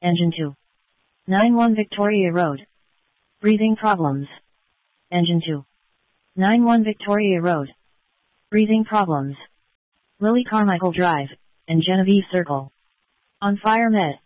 Engine 2. 91 Victoria Road. Breathing problems. Engine 2. 91 Victoria Road. Breathing problems. Lily Carmichael Drive, and Genevieve Circle. On Fire Med.